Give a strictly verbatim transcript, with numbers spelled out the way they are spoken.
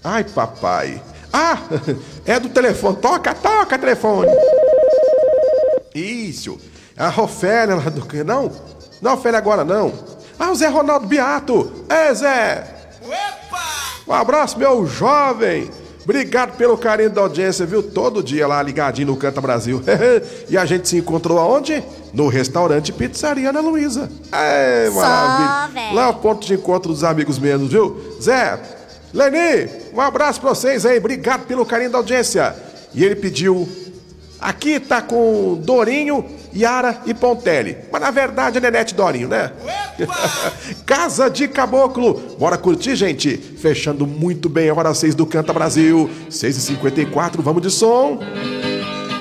Ai, papai. Ah, é do telefone. Toca, toca, telefone. Isso. A Ofélia lá do... Não? Não é Ofélia agora, não. Ah, o Zé Ronaldo Beato. É, Zé. Opa! Um abraço, meu jovem. Obrigado pelo carinho da audiência, viu? Todo dia lá ligadinho no Canta Brasil. E a gente se encontrou aonde? No restaurante Pizzaria Ana Luísa. É, maravilha. Lá é o ponto de encontro dos amigos mesmo, viu? Zé, Leni, um abraço pra vocês aí. Obrigado pelo carinho da audiência. E ele pediu... Aqui tá com Dorinho, Yara e Pontelli. Mas na verdade é Nenete Dorinho, né? Casa de Caboclo. Bora curtir, gente. Fechando muito bem a hora seis do Canta Brasil. seis e cinquenta e quatro, vamos de som.